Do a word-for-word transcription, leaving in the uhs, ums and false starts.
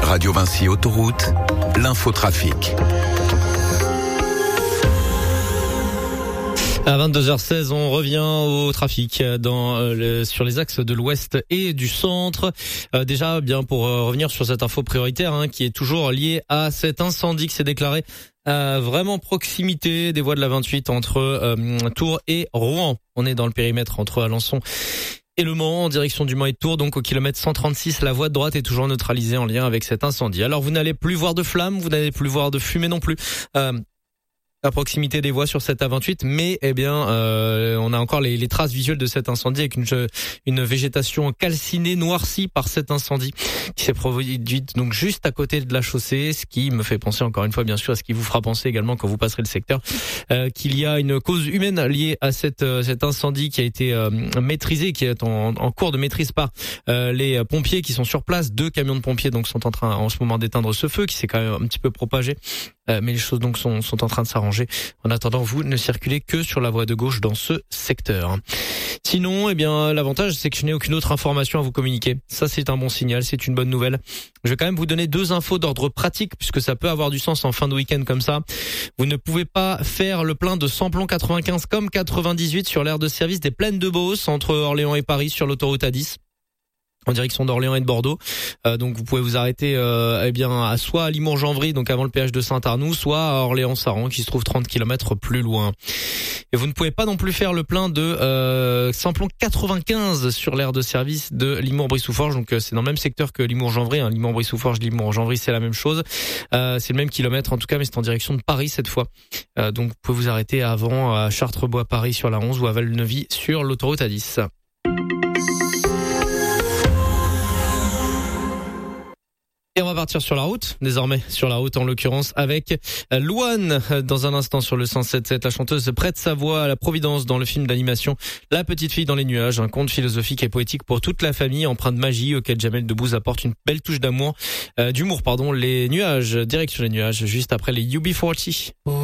Radio Vinci Autoroute, l'infotrafic. À vingt-deux heures seize, on revient au trafic dans euh, le, sur les axes de l'ouest et du centre. Euh, déjà, bien pour euh, revenir sur cette info prioritaire hein, qui est toujours liée à cet incendie qui s'est déclaré à vraiment proximité des voies de la vingt-huit entre euh, Tours et Rouen. On est dans le périmètre entre Alençon et Le Mans en direction du Mans et de Tours, donc au kilomètre cent trente-six, la voie de droite est toujours neutralisée en lien avec cet incendie. Alors vous n'allez plus voir de flammes, vous n'allez plus voir de fumée non plus. Euh, à proximité des voies sur cette A vingt-huit, mais eh bien euh, on a encore les, les traces visuelles de cet incendie avec une, une végétation calcinée, noircie par cet incendie qui s'est produite donc juste à côté de la chaussée, ce qui me fait penser encore une fois bien sûr à ce qui vous fera penser également quand vous passerez le secteur euh, qu'il y a une cause humaine liée à cette, euh, cet incendie qui a été euh, maîtrisé, qui est en, en cours de maîtrise par euh, les pompiers qui sont sur place. Deux camions de pompiers donc sont en train en ce moment d'éteindre ce feu qui s'est quand même un petit peu propagé, euh, mais les choses donc sont, sont en train de s'arranger. En attendant, vous ne circulez que sur la voie de gauche dans ce secteur. Sinon, eh bien, l'avantage, c'est que je n'ai aucune autre information à vous communiquer. Ça, c'est un bon signal, c'est une bonne nouvelle. Je vais quand même vous donner deux infos d'ordre pratique, puisque ça peut avoir du sens en fin de week-end comme ça. Vous ne pouvez pas faire le plein de samplon quatre-vingt-quinze comme quatre-vingt-dix-huit sur l'aire de service des Plaines de Beauce, entre Orléans et Paris, sur l'autoroute A dix. En direction d'Orléans et de Bordeaux. Euh, donc vous pouvez vous arrêter euh, eh bien à soit à Limours-Janvry, donc avant le péage de Saint-Arnoux, soit à Orléans-Saran qui se trouve trente kilomètres plus loin. Et vous ne pouvez pas non plus faire le plein de euh, samplon quatre-vingt-quinze sur l'aire de service de Limours-Brie-sous-Forges. Donc euh, c'est dans le même secteur que Limours-Janvry, hein. Limours-Brie-sous-Forges, Limours-Janvry, c'est la même chose. Euh, c'est le même kilomètre en tout cas, mais c'est en direction de Paris cette fois. Euh, donc vous pouvez vous arrêter avant à Chartrebois-Paris sur la onze ou à Val-Neuvy sur l'autoroute A dix. Et on va partir sur la route, désormais sur la route en l'occurrence avec Louane dans un instant sur le cent sept sept. La chanteuse prête sa voix à la Providence dans le film d'animation La Petite Fille dans les nuages, un conte philosophique et poétique pour toute la famille, empreint de magie auquel Jamel Debbouze apporte une belle touche d'amour, euh, d'humour pardon. Les nuages, direction les nuages, juste après les U B quarante.